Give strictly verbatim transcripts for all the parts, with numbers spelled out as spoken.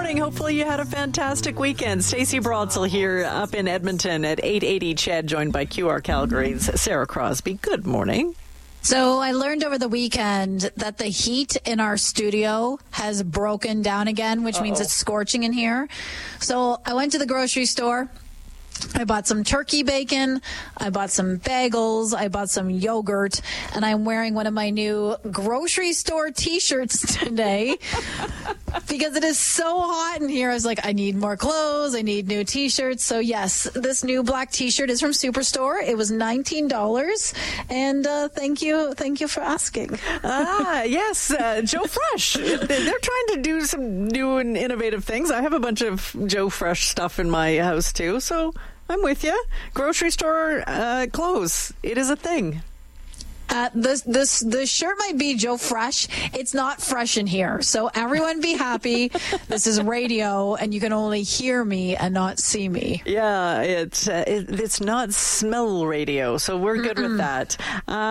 morning. Hopefully you had a fantastic weekend. Stacey Broadsell here up in Edmonton at eight eighty C H E D, joined by Q R Calgary's Sarah Crosby. Good morning. So I learned over the weekend that the heat in our studio has broken down again, which Uh-oh. means it's scorching in here. So I went to the grocery store. I bought some turkey bacon, I bought some bagels, I bought some yogurt, and I'm wearing one of my new grocery store T-shirts today because it is so hot in here. I was like, I need more clothes, I need new T-shirts. So yes, this new black T-shirt is from Superstore. It was nineteen dollars, and uh, thank you, thank you for asking. Ah, yes, uh, Joe Fresh. They're trying to do some new and innovative things. I have a bunch of Joe Fresh stuff in my house too, so I'm with you. Grocery store uh, clothes. It is a thing. Uh, this this the shirt might be Joe Fresh. It's not fresh in here. So everyone be happy. This is radio, and you can only hear me and not see me. Yeah, it's uh, it, it's not smell radio, so we're good Mm-mm. with that.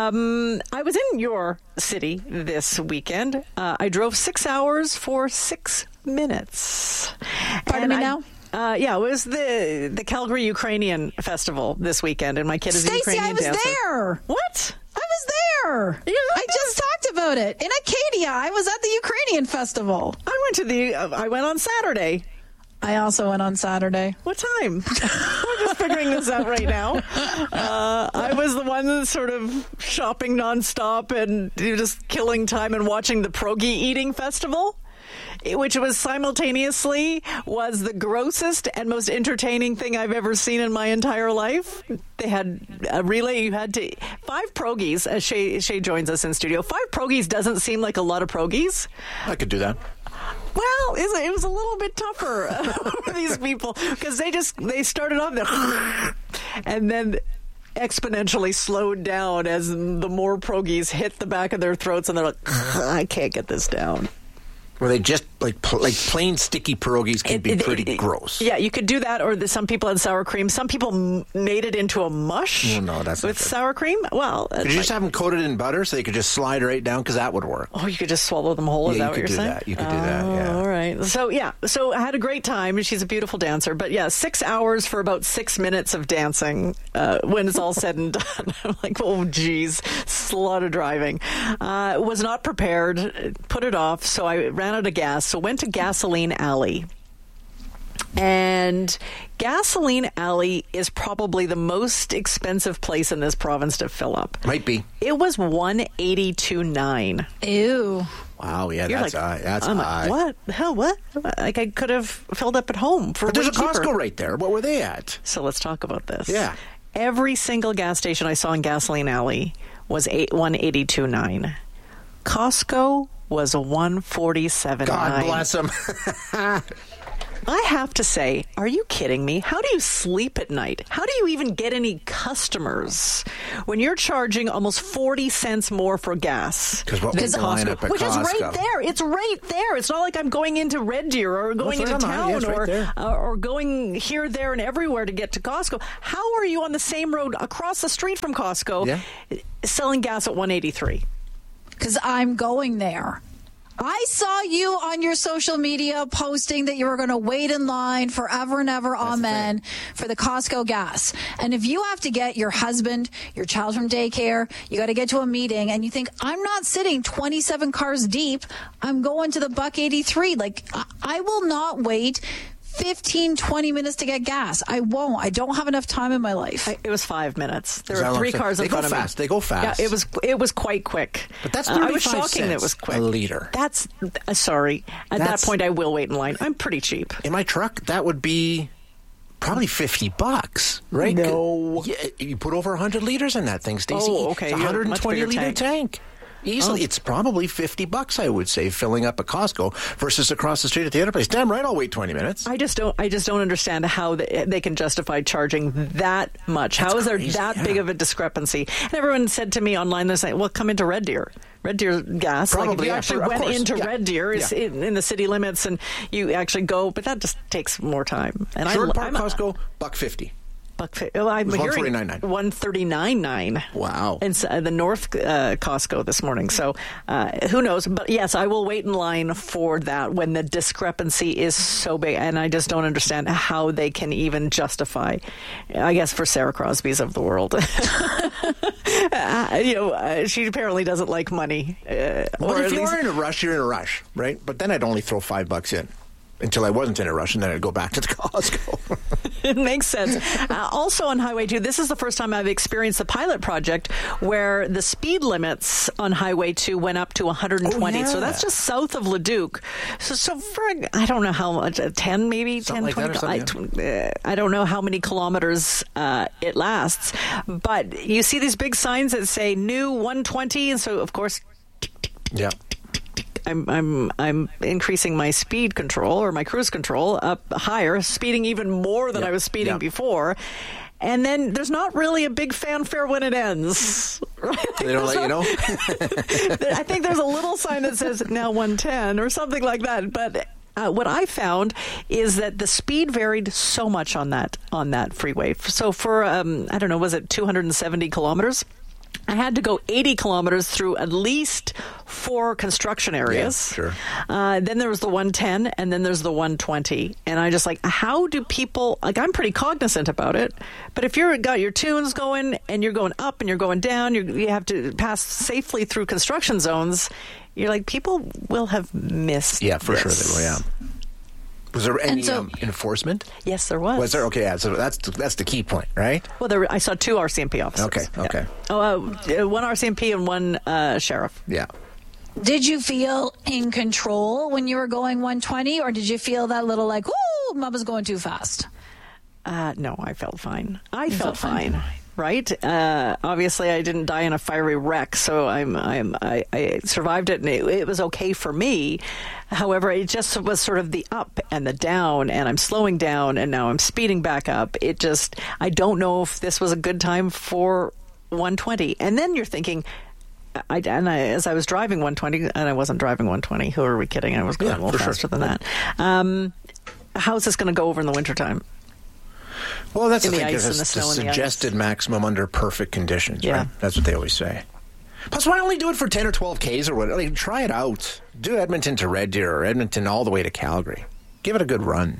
Um, I was in your city this weekend. Uh, I drove six hours for six minutes. Pardon and me I, now? Uh, yeah, it was the the Calgary Ukrainian Festival this weekend, and my kid is Stacey, a Ukrainian I was dancer. there. What? I was there. Yeah, I just talked about it in Acadia. I was at the Ukrainian Festival. I went to the. Uh, I went on Saturday. I also went on Saturday. What time? We're just figuring this out right now. Uh, I was the one that's sort of shopping nonstop and just killing time and watching the Pierogi eating festival, which was simultaneously was the grossest and most entertaining thing I've ever seen in my entire life. They had a relay. You had to five pierogies. As Shay, Shay joins us in studio. Five pierogies doesn't seem like a lot of pierogies. I could do that. Well, it was a little bit tougher for these people because they just they started off there and then exponentially slowed down as the more pierogies hit the back of their throats, and they're like, I can't get this down. Were they just like pl- like plain sticky pierogies can it, be it, pretty it, gross? Yeah, you could do that, or the, some people had sour cream. Some people m- made it into a mush. Oh, no, that's with sour cream. Well, could you like, just have them coated in butter so they could just slide right down? Because that would work. Oh, you could just swallow them whole. Is yeah, that what you're saying? That. You could oh, do that. Yeah. All right. So yeah. So I had a great time. She's a beautiful dancer. But yeah, six hours for about six minutes of dancing. Uh, when it's all said and done, I'm like, oh, geez, it's a lot of driving. Uh, was not prepared. Put it off. So I ran out of gas. So went to Gasoline Alley. And Gasoline Alley is probably the most expensive place in this province to fill up. Might be. It was one eighty-two nine. Ew. Wow, yeah, You're that's like, high. That's I'm high. Like, what? The hell, what? Like I could have filled up at home for But there's way a Costco cheaper. right there. What were they at? So let's talk about this. Yeah. Every single gas station I saw in Gasoline Alley was eight, one eighty-two nine. Costco was a one forty-seven nine. God bless them. I have to say, are you kidding me? How do you sleep at night? How do you even get any customers when you're charging almost forty cents more for gas? Because what was the line up at Which Costco? is right there. It's right there. It's not like I'm going into Red Deer or going Well, into town yeah, or, right uh, or going here, there, and everywhere to get to Costco. How are you on the same road across the street from Costco yeah. selling gas at one eighty-three? Because I'm going there. I saw you on your social media posting that you were going to wait in line forever and ever, That's amen, for the Costco gas. And if you have to get your husband, your child from daycare, you got to get to a meeting, and you think, I'm not sitting twenty-seven cars deep, I'm going to the buck eighty-three. Like, I will not wait fifteen, twenty minutes to get gas. I won't. I don't have enough time in my life. I, it was five minutes. There were three cars in front of me. They go fast. They go fast. Yeah, it was it was quite quick. But that's uh, I was shocking that it was cents quick. a liter. That's uh, sorry. At That's, that point, I will wait in line. I'm pretty cheap. In my truck, that would be probably fifty bucks, right? No. Yeah, you put over one hundred liters in that thing, Stacey. Oh, okay. It's a one hundred twenty liter tank. tank. Easily. Oh. It's probably fifty bucks, I would say, filling up a Costco versus across the street at the other place. Damn right, I'll wait twenty minutes. I just don't. I just don't understand how they, they can justify charging that much. That's how is there crazy, that yeah. big of a discrepancy? And everyone said to me online, they're saying, "Well, come into Red Deer. Red Deer gas. Probably, like if you yeah, actually of went course. into Yeah. Red Deer, is Yeah. in, in the city limits, and you actually go, but that just takes more time." And Short I, Park I'm, Costco, buck fifty. Buck, oh, I'm one hearing forty-nine nine. one thirty-nine nine. Wow. In uh, the North uh, Costco this morning. So uh, who knows? But yes, I will wait in line for that when the discrepancy is so big. And I just don't understand how they can even justify, I guess, for Sarah Crosby's of the world. uh, you know, uh, she apparently doesn't like money. Uh, Well, or if at you least, are in a rush, you're in a rush, right? But then I'd only throw five bucks in until I wasn't in a rush, and then I'd go back to the Costco. It makes sense. Uh, also on Highway two, this is the first time I've experienced the pilot project where the speed limits on Highway two went up to one hundred twenty. Oh, yeah. So that's just south of Leduc. So, so for, I don't know how much, uh, ten maybe? Something ten, like twenty. that or I, uh, I don't know how many kilometers uh, it lasts. But you see these big signs that say new one twenty. And so, of course, Yeah. I'm I'm I'm increasing my speed control or my cruise control up higher, speeding even more than Yep. I was speeding Yep. before. And then there's not really a big fanfare when it ends. Right? They don't let you know? I think there's a little sign that says now one ten or something like that. But uh, what I found is that the speed varied so much on that on that freeway. So for um, I don't know, was it two hundred seventy kilometers? I had to go eighty kilometers through at least four construction areas. Yeah, sure. Uh, then there was the one ten, and then there's the one twenty. And I just like, how do people, like, I'm pretty cognizant about it, but if you've got your tunes going and you're going up and you're going down, you're, you have to pass safely through construction zones, you're like, people will have missed Yeah, for this. sure they will, yeah. Was there any so- um, enforcement? Yes, there was. Was there? Okay, yeah, so that's that's the key point, right? Well, there, I saw two R C M P officers. Okay, okay. Yeah. Oh, uh, one R C M P and one uh, sheriff. Yeah. Did you feel in control when you were going one twenty, or did you feel that little like, ooh, Mama's going too fast? Uh, no, I felt fine. I felt felt fine. fine. Right? Uh, obviously, I didn't die in a fiery wreck, so I'm, I'm, I, I survived it, and it, it was okay for me. However, it just was sort of the up and the down, and I'm slowing down, and now I'm speeding back up. It just, I don't know if this was a good time for one twenty. And then you're thinking, I, and I, as I was driving one twenty, and I wasn't driving one twenty, who are we kidding? I was going Yeah, a little for sure. faster than that. Um, how's this going to go over in the wintertime? Well, that's In the the thing, ice because and it's the the snow and the ice. suggested maximum under perfect conditions, Yeah. right? That's what they always say. Plus, why only do it for ten or twelve Ks or whatever? Like, try it out. Do Edmonton to Red Deer or Edmonton all the way to Calgary. Give it a good run.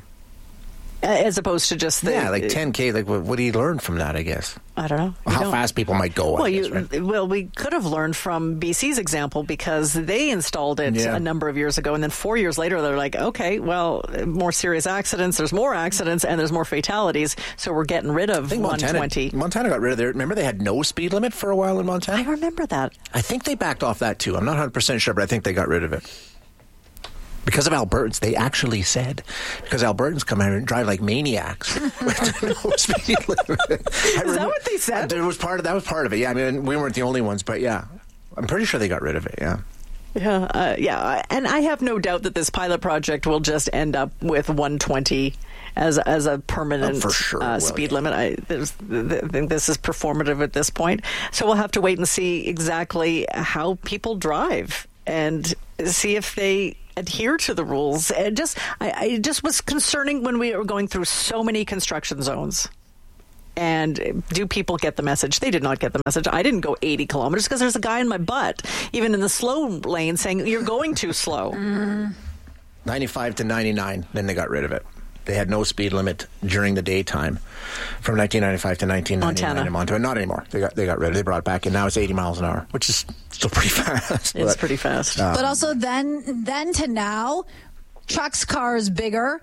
As opposed to just the... yeah, like ten K. Like, what, what do you learn from that, I guess? I don't know. You How don't- fast people might go, I Well, guess, you, right? well, we could have learned from B C's example because they installed it Yeah. a number of years ago, and then four years later, they're like, okay, well, more serious accidents, there's more accidents, and there's more fatalities, so we're getting rid of I think one twenty. Montana, Montana got rid of their... Remember they had no speed limit for a while in I Montana? remember that. I think they backed off that, too. I'm not one hundred percent sure, but I think they got rid of it. Because of Albertans, they actually said, because Albertans come out and drive like maniacs with no speed limit. Is that what they said? There was part of that was part of it. Yeah, I mean, we weren't the only ones, but yeah, I'm pretty sure they got rid of it. Yeah. Yeah, uh, yeah, and I have no doubt that this pilot project will just end up with one twenty as as a permanent Oh, for sure it uh, will, speed yeah. limit. I, there's, th- I think this is performative at this point, so we'll have to wait and see exactly how people drive and see if they adhere to the rules. And just, I, I it just was concerning when we were going through so many construction zones. And do people get the message? They did not get the message. I didn't go eighty kilometers because there's a guy in my butt, even in the slow lane, saying you're going too slow. ninety-five to ninety-nine, then they got rid of it. They had no speed limit during the daytime from nineteen ninety-five to nineteen ninety-nine Montana. in Montana. Not anymore. They got they got rid of it. They brought it back, and now it's eighty miles an hour, which is still pretty fast. It's but- pretty fast. But also then then to now, trucks, cars bigger,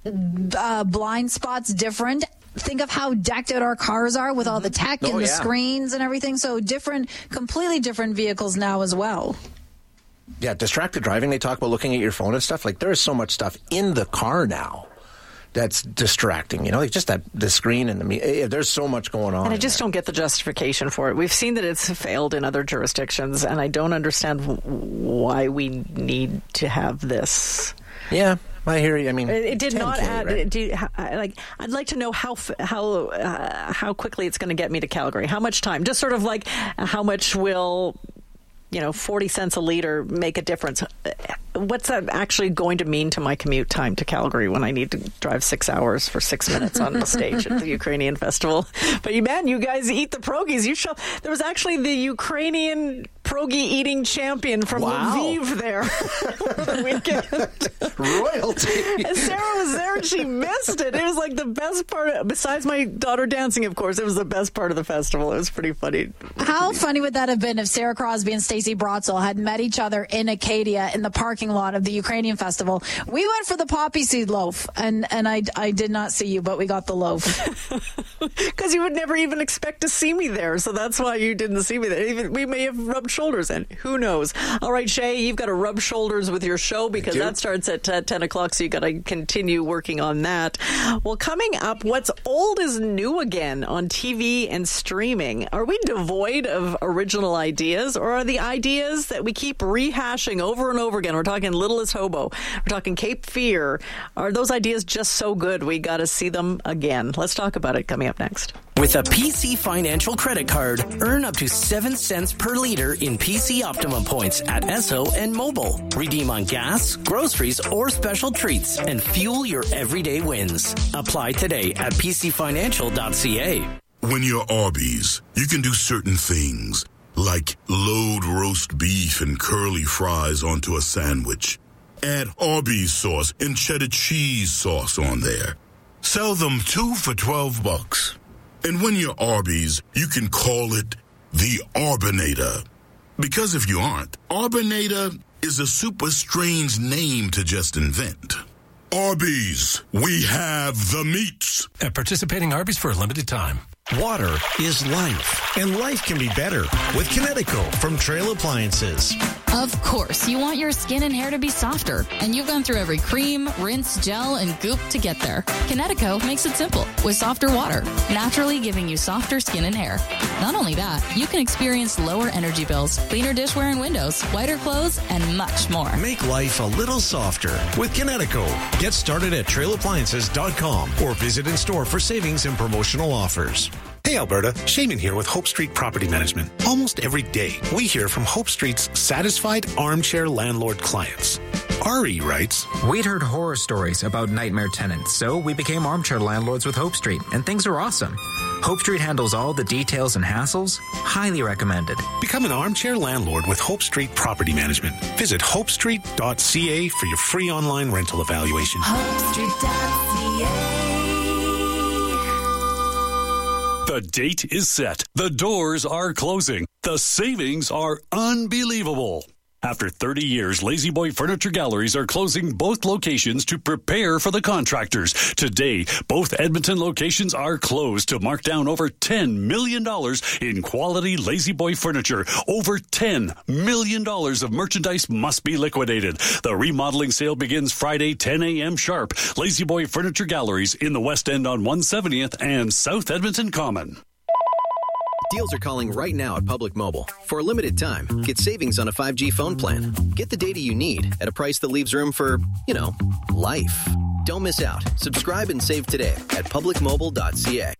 uh, blind spots different. Think of how decked out our cars are with all the tech Oh, and the yeah. screens and everything. So different, completely different vehicles now as well. Yeah, distracted driving. They talk about looking at your phone and stuff. Like, there is so much stuff in the car now that's distracting. You know, like just that the screen and the me- eh, there's so much going on. And I in just there. don't get the justification for it. We've seen that it's failed in other jurisdictions, and I don't understand w- why we need to have this. Yeah, I hear you. I mean, It, it did not ten K, add. right? It, do, how- I- like, I'd like to know how f- how uh, how quickly it's going to get me to Calgary. How much time? Just sort of like how much will you know, forty cents a liter make a difference? What's that actually going to mean to my commute time to Calgary when I need to drive six hours for six minutes on the stage at the Ukrainian festival? But you, man, you guys eat the pierogies. You show there was actually the Ukrainian pierogi eating champion from Wow. Lviv there for the weekend. Royalty. And Sarah was there and she missed it. It was like the best part, of, besides my daughter dancing, of course, it was the best part of the festival. It was pretty funny. How funny would that have been if Sarah Crosby and Stacey Brotzel had met each other in Acadia in the parking lot of the Ukrainian festival? We went for the poppy seed loaf, and, and I, I did not see you, but we got the loaf. Because you would never even expect to see me there, so that's why you didn't see me there. Even, we may have rubbed shoulders, and who knows? All right, Shay, you've got to rub shoulders with your show because that starts at uh, ten o'clock, so you've got to continue working on that. Well, coming up, what's old is new again on T V and streaming. Are we devoid of original ideas, or are the ideas that we keep rehashing over and over again? We're talking Littlest Hobo. We're talking Cape Fear. Are those ideas just so good we got to see them again? Let's talk about it coming up next. With a P C Financial credit card, earn up to seven cents per liter in P C Optimum points at Esso and Mobile. Redeem on gas, groceries, or special treats and fuel your everyday wins. Apply today at p c financial dot c a. When you're Arby's, you can do certain things, like load roast beef and curly fries onto a sandwich. Add Arby's sauce and cheddar cheese sauce on there. Sell them two for twelve bucks. And when you're Arby's, you can call it the Arbinator. Because if you aren't, Arbinator is a super strange name to just invent. Arby's, we have the meats. At participating Arby's for a limited time. Water is life, and life can be better with Kinetico from Trail Appliances. Of course, you want your skin and hair to be softer, and you've gone through every cream, rinse, gel, and goop to get there. Kinetico makes it simple with softer water, naturally giving you softer skin and hair. Not only that, you can experience lower energy bills, cleaner dishware and windows, whiter clothes, and much more. Make life a little softer with Kinetico. Get started at trail appliances dot com or visit in store for savings and promotional offers. Hey Alberta, Shaman here with Hope Street Property Management. Almost every day, we hear from Hope Street's satisfied armchair landlord clients. Ari writes, We'd heard horror stories about nightmare tenants, so we became armchair landlords with Hope Street, and things are awesome. Hope Street handles all the details and hassles. Highly recommended. Become an armchair landlord with Hope Street Property Management. Visit hope street dot c a for your free online rental evaluation. hope street dot c a. The date is set. The doors are closing. The savings are unbelievable. After thirty years, Lazy Boy Furniture Galleries are closing both locations to prepare for the contractors. Today, both Edmonton locations are closed to mark down over ten million dollars in quality Lazy Boy furniture. Over ten million dollars of merchandise must be liquidated. The remodeling sale begins Friday, ten a.m. sharp. Lazy Boy Furniture Galleries in the West End on one seventieth and South Edmonton Common. Deals are calling right now at Public Mobile. For a limited time, get savings on a five G phone plan. Get the data you need at a price that leaves room for, you know, life. Don't miss out. Subscribe and save today at public mobile dot c a.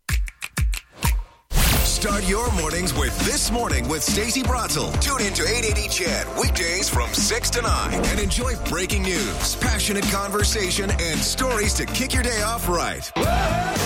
Start your mornings with This Morning with Stacey Brotzel. Tune in to eight eighty C H E D weekdays from six to nine and enjoy breaking news, passionate conversation, and stories to kick your day off right.